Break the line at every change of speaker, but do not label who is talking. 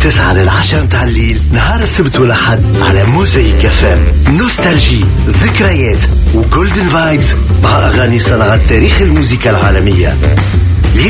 9 للعشرة متاع الليل نهار السبت والأحد على موزايك FM. نوستالجي، ذكريات وجولدن فايبز مع أغاني صناعة تاريخ الموسيقى العالمية.